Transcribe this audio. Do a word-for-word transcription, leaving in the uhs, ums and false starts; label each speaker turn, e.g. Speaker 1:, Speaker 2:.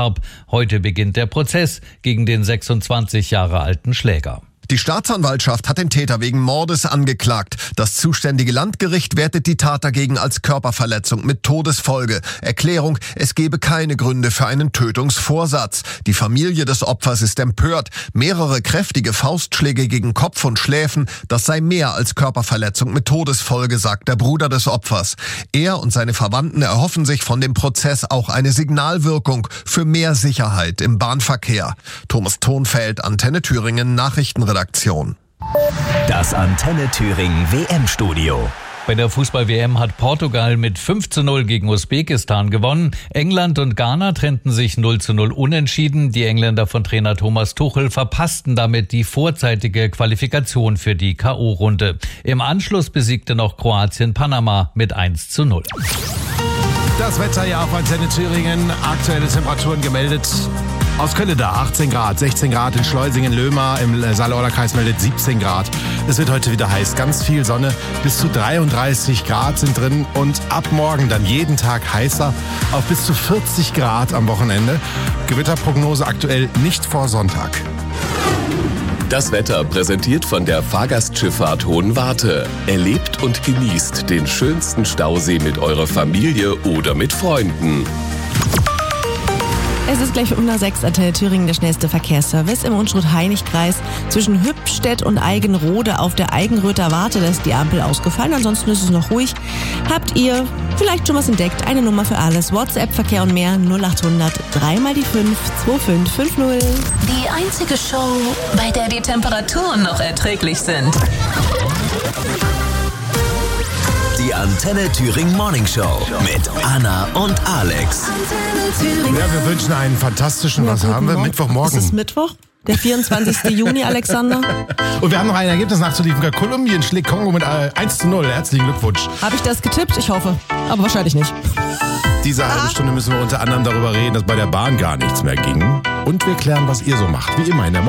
Speaker 1: verstarb. Heute beginnt der Prozess gegen den sechsundzwanzig Jahre alten Schläger.
Speaker 2: Die Staatsanwaltschaft hat den Täter wegen Mordes angeklagt. Das zuständige Landgericht wertet die Tat dagegen als Körperverletzung mit Todesfolge. Erklärung: Es gebe keine Gründe für einen Tötungsvorsatz. Die Familie des Opfers ist empört. Mehrere kräftige Faustschläge gegen Kopf und Schläfen, das sei mehr als Körperverletzung mit Todesfolge, sagt der Bruder des Opfers. Er und seine Verwandten erhoffen sich von dem Prozess auch eine Signalwirkung für mehr Sicherheit im Bahnverkehr. Thomas Thonfeld, Antenne Thüringen, Nachrichtenredaktion.
Speaker 3: Das Antenne Thüringen W M-Studio.
Speaker 1: Bei der Fußball-W M hat Portugal mit fünf zu null gegen Usbekistan gewonnen. England und Ghana trennten sich null zu null unentschieden. Die Engländer von Trainer Thomas Tuchel verpassten damit die vorzeitige Qualifikation für die K O-Runde. Im Anschluss besiegte noch Kroatien Panama mit eins zu null.
Speaker 4: Das Wetter ja auf Antenne Thüringen. Aktuelle Temperaturen gemeldet. Aus Kölleda achtzehn Grad, sechzehn Grad in Schleusingen, Löhmer im Saale-Orla-Kreis meldet siebzehn Grad. Es wird heute wieder heiß, ganz viel Sonne, bis zu dreiunddreißig Grad sind drin und ab morgen dann jeden Tag heißer, auf bis zu vierzig Grad am Wochenende. Gewitterprognose aktuell nicht vor Sonntag.
Speaker 5: Das Wetter präsentiert von der Fahrgastschifffahrt Hohenwarte. Erlebt und genießt den schönsten Stausee mit eurer Familie oder mit Freunden.
Speaker 6: Es ist gleich um nach sechs, Antenne Thüringen, der schnellste Verkehrsservice im Unstrut-Heinig-Kreis. Zwischen Hübstedt und Eigenrode auf der Eigenröther Warte ist die Ampel ausgefallen. Ansonsten ist es noch ruhig. Habt ihr vielleicht schon was entdeckt? Eine Nummer für alles. WhatsApp-Verkehr und mehr null acht hundert drei mal die fünf zwei fünf fünf null.
Speaker 7: Die einzige Show, bei der die Temperaturen noch erträglich sind.
Speaker 3: Die Antenne Thüringen Morning Show mit Anna und Alex.
Speaker 4: Ja, wir wünschen einen fantastischen,
Speaker 6: Ja,
Speaker 4: was
Speaker 6: guten
Speaker 4: haben wir?
Speaker 6: Morgen.
Speaker 4: Mittwochmorgen.
Speaker 6: Ist es Mittwoch? Der vierundzwanzigsten Juni, Alexander?
Speaker 4: Und wir haben noch ein Ergebnis nachzuliefern. Kolumbien schlägt Kongo mit äh, eins zu null. Herzlichen Glückwunsch.
Speaker 6: Habe ich das getippt? Ich hoffe. Aber wahrscheinlich nicht.
Speaker 4: Diese halbe Stunde müssen wir unter anderem darüber reden, dass bei der Bahn gar nichts mehr ging. Und wir klären, was ihr so macht. Wie immer in der